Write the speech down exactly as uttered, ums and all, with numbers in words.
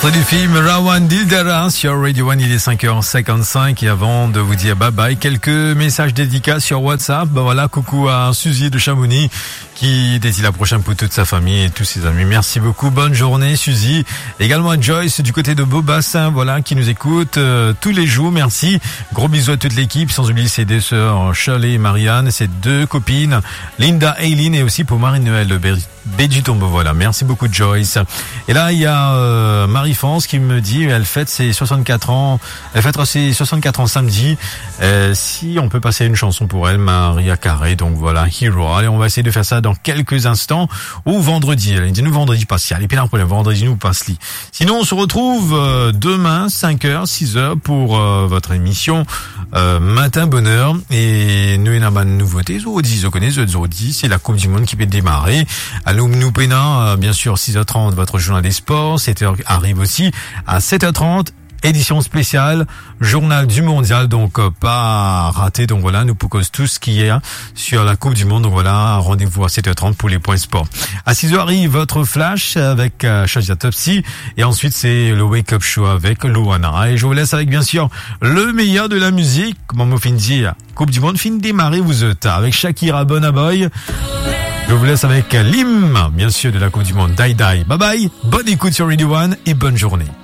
Du film Rawan Dildara sur Radio One, il est cinq heures cinquante-cinq et avant de vous dire bye bye, quelques messages dédicaces sur WhatsApp. Ben voilà, coucou à Suzy de Chamonix qui dédie la prochaine pour toute sa famille et tous ses amis. Merci beaucoup, bonne journée Suzy. Également à Joyce du côté de Beaubassin, voilà, qui nous écoute euh, tous les jours, merci. Gros bisous à toute l'équipe, sans oublier ses deux sœurs Shirley et Marianne, ses deux copines Linda, Aileen et aussi pour Marie-Noël de Bédutombe, voilà. Merci beaucoup Joyce. Et là, il y a euh, Marie-France qui me dit, elle fête ses soixante-quatre ans, elle fête ses soixante-quatre ans samedi. Euh, si on peut passer une chanson pour elle, Maria Carré, donc voilà, Hero. Allez, on va essayer de faire ça dans quelques instants, ou vendredi. Elle dit nous vendredi passe, allez, pas problème, vendredi nous passe li. Sinon, on se retrouve euh, demain, cinq heures, six heures pour euh, votre émission euh, Matin Bonheur. Et nous, il y a une nouveauté, Zodi, vous connaissez, Zodi, c'est la Coupe du Monde qui peut démarrer. Allô, nous pena, bien sûr, six heures trente, votre journal des sports. sept heures arrive aussi à sept heures trente. Édition spéciale, journal du mondial, donc euh, pas raté. Donc voilà, nous proposons tout ce qui est sur la Coupe du Monde. Donc voilà, rendez-vous à sept heures trente pour les points sport. À six heures arrive votre flash avec euh, Shazia Topsy. Et ensuite, c'est le Wake Up Show avec Luana. Et je vous laisse avec, bien sûr, le meilleur de la musique. Comment me fin dire, Coupe du Monde fin démarrer, vous êtes avec Shakira Bonaboy. Je vous laisse avec l'hymne, bien sûr, de la Coupe du Monde, Die Die. Bye bye, bonne écoute sur Radio One et bonne journée.